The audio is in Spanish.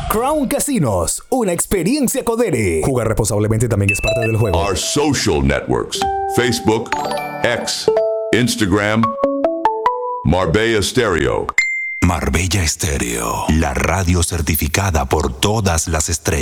Crown Casinos, una experiencia Codere. Jugar responsablemente también es parte del juego. Our social networks: Facebook, X, Instagram, Marbella Stereo. Marbella Estéreo, la radio certificada por todas las estrellas.